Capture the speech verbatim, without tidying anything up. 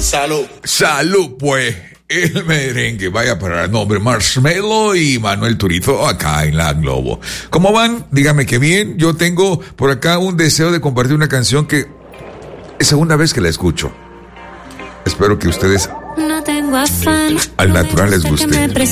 Salud. Salud, pues. El merengue, vaya para el nombre, Marshmello y Manuel Turizo acá en La Globo. ¿Cómo van? Dígame que bien. Yo tengo por acá un deseo de compartir una canción que es segunda vez que la escucho. Espero que ustedes no tengo afán, al natural les guste.